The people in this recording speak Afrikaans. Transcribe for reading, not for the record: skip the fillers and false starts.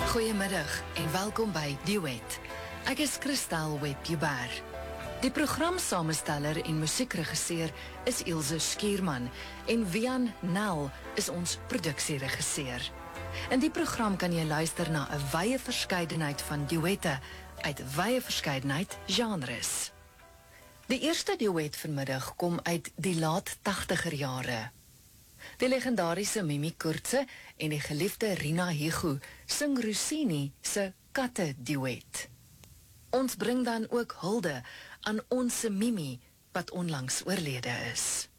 Goeiemiddag en welkom by Duet. Ek is Christel Web-Joubert. Die programsamensteller en musiekregisseur is Ilse Skierman en Wian Nel is ons produksieregisseur. In die program kan jy luister na 'n wye verskeidenheid van duette uit wye verskeidenheid genres. Die eerste duet vanmiddag kom uit die laat 80er jare. Die legendariese Mimi Koortse en die geliefde Rina Hugo sing Rossini se Katte duet. Ons bring dan ook hulde aan ons Mimi wat onlangs oorlede is.